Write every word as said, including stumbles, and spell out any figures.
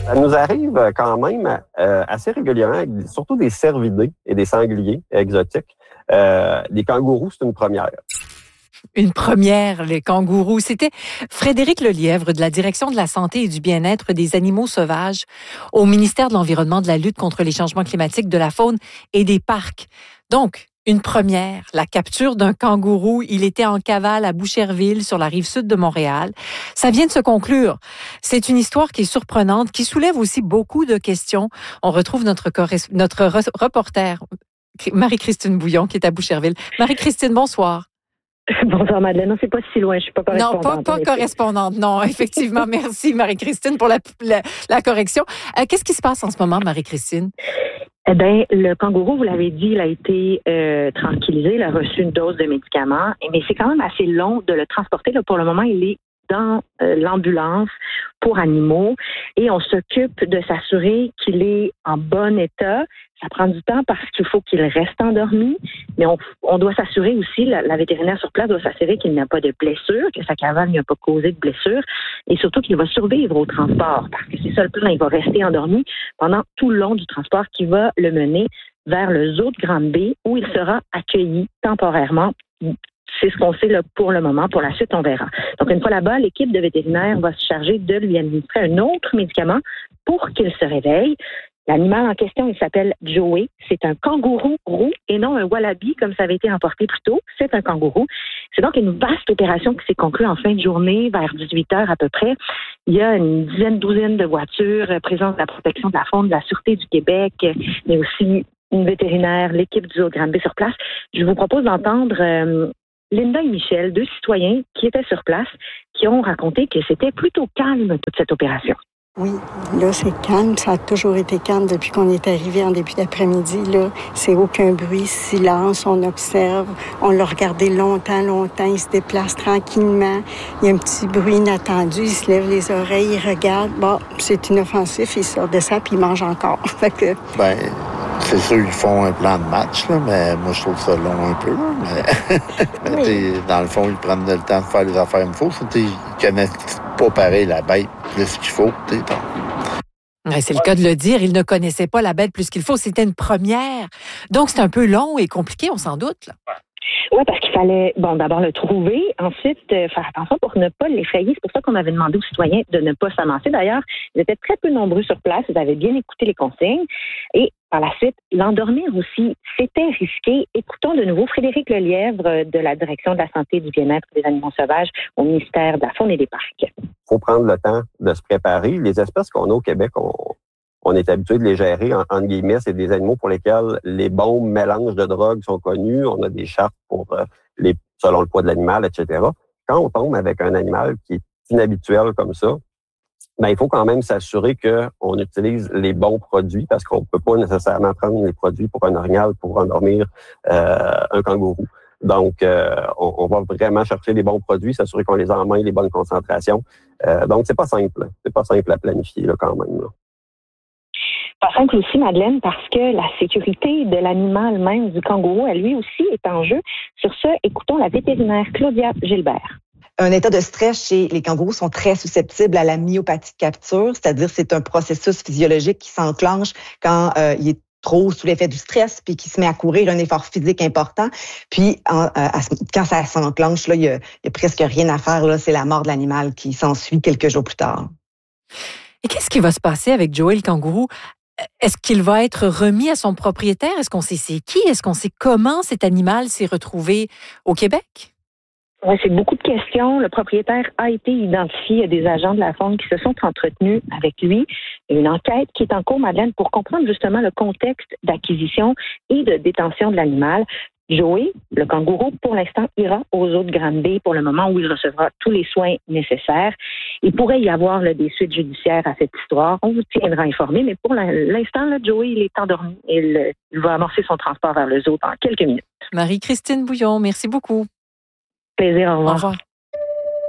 Ça nous arrive quand même euh, assez régulièrement, avec des- surtout des cervidés et des sangliers exotiques. Euh, les kangourous, c'est une première. Une première, les kangourous. C'était Frédéric Lelièvre de la Direction de la santé et du bien-être des animaux sauvages au ministère de l'Environnement, de la lutte contre les changements climatiques, de la faune et des parcs. Donc, une première, la capture d'un kangourou. Il était en cavale à Boucherville, sur la rive sud de Montréal. Ça vient de se conclure. C'est une histoire qui est surprenante, qui soulève aussi beaucoup de questions. On retrouve notre, corres- notre re- reporter, Marie-Christine Bouillon, qui est à Boucherville. Marie-Christine, bonsoir. Bonsoir Madeleine, non, c'est pas si loin, je suis pas Non, correspondante. pas, pas correspondante, non, effectivement. Merci Marie-Christine pour la, la, la correction. Euh, qu'est-ce qui se passe en ce moment, Marie-Christine? Eh bien, le kangourou, vous l'avez dit, il a été euh, tranquillisé, il a reçu une dose de médicaments, mais c'est quand même assez long de le transporter. Là, pour le moment, il est dans euh, l'ambulance pour animaux et on s'occupe de s'assurer qu'il est en bon état. Ça prend du temps parce qu'il faut qu'il reste endormi, mais on, on doit s'assurer aussi, la, la vétérinaire sur place doit s'assurer qu'il n'y a pas de blessure, que sa cavale n'a pas causé de blessure, et surtout qu'il va survivre au transport, parce que c'est ça le plan, il va rester endormi pendant tout le long du transport qui va le mener vers le zoo de Granby, où il sera accueilli temporairement. C'est ce qu'on sait là, pour le moment. Pour la suite, on verra. Donc, une fois là-bas, l'équipe de vétérinaires va se charger de lui administrer un autre médicament pour qu'il se réveille. L'animal en question, il s'appelle Joey. C'est un kangourou roux et non un wallaby, comme ça avait été rapporté plus tôt. C'est un kangourou. C'est donc une vaste opération qui s'est conclue en fin de journée, vers dix-huit heures à peu près. Il y a une dizaine, douzaine de voitures, présence de la protection de la faune, de la Sûreté du Québec, mais aussi une vétérinaire, l'équipe du zoo de Granby sur place. Je vous propose d'entendre euh, Linda et Michel, deux citoyens qui étaient sur place, qui ont raconté que c'était plutôt calme, toute cette opération. Oui, là, c'est calme. Ça a toujours été calme depuis qu'on est arrivé en début d'après-midi. Là, c'est aucun bruit, silence, on observe. On l'a regardé longtemps, longtemps. Il se déplace tranquillement. Il y a un petit bruit inattendu. Il se lève les oreilles, il regarde. Bon, c'est inoffensif. Il sort de ça, puis il mange encore. Fait que... Ben, c'est sûr qu'ils font un plan de match, là, mais moi, je trouve ça long un peu. Là, mais mais oui. Dans le fond, ils prennent le temps de faire les affaires qu'il faut. Ils connaissent pas pareil la bête plus qu'il faut. Ouais, c'est le cas de le dire. Ils ne connaissaient pas la bête plus qu'il faut. C'était une première. Donc, c'est un peu long et compliqué, on s'en doute. Là. Oui, parce qu'il fallait, bon, d'abord le trouver, ensuite euh, faire attention pour ne pas l'effrayer. C'est pour ça qu'on avait demandé aux citoyens de ne pas s'avancer. D'ailleurs, ils étaient très peu nombreux sur place. Ils avaient bien écouté les consignes. Et par la suite, l'endormir aussi, c'était risqué. Écoutons de nouveau Frédéric Lelièvre de la Direction de la santé et du bien-être des animaux sauvages au ministère de la Faune et des Parcs. Il faut prendre le temps de se préparer. Les espèces qu'on a au Québec, on, on est habitué de les gérer, en, entre guillemets. C'est des animaux pour lesquels les bons mélanges de drogues sont connus. On a des chartes pour euh, les selon le poids de l'animal, et cetera. Quand on tombe avec un animal qui est inhabituel comme ça, ben, il faut quand même s'assurer qu'on utilise les bons produits parce qu'on ne peut pas nécessairement prendre les produits pour un orignal pour endormir euh, un kangourou. Donc, euh, on, on va vraiment chercher les bons produits, s'assurer qu'on les a en main, les bonnes concentrations. Euh, donc, c'est pas simple. C'est pas simple à planifier là, quand même. Là. Pas simple aussi, Madeleine, parce que la sécurité de l'animal même, du kangourou, elle lui aussi est en jeu. Sur ce, écoutons la vétérinaire Claudia Gilbert. Un état de stress chez les kangourous sont très susceptibles à la myopathie de capture, c'est-à-dire c'est un processus physiologique qui s'enclenche quand euh, il est trop sous l'effet du stress puis qui se met à courir un effort physique important. Puis en, à, quand ça s'enclenche, là, il y a, il y a presque rien à faire. Là, c'est la mort de l'animal qui s'ensuit quelques jours plus tard. Et qu'est-ce qui va se passer avec Joey le kangourou? Est-ce qu'il va être remis à son propriétaire? Est-ce qu'on sait c'est qui? Est-ce qu'on sait comment cet animal s'est retrouvé au Québec? Oui, c'est beaucoup de questions. Le propriétaire a été identifié. Il y a des agents de la faune qui se sont entretenus avec lui. Il y a une enquête qui est en cours, Madeleine, pour comprendre justement le contexte d'acquisition et de détention de l'animal. Joey, le kangourou, pour l'instant, ira aux zoo de Granby pour le moment où il recevra tous les soins nécessaires. Il pourrait y avoir là, des suites judiciaires à cette histoire. On vous tiendra informé, mais pour l'instant, là, Joey, il est endormi. Il, il va amorcer son transport vers le zoo dans quelques minutes. Marie-Christine Bouillon, merci beaucoup. Plaisir, au revoir. Au revoir.